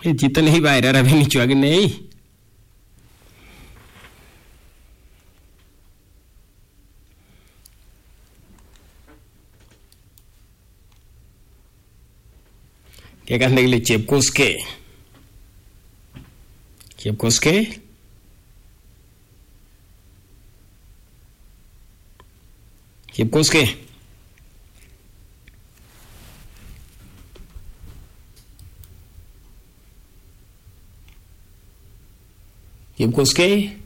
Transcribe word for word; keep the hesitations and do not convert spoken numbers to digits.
Chito neibaere rabinichu akine. Kekas nekile Chepkoskei. Chepkoskei? Chepkoskei? Chepkoskei?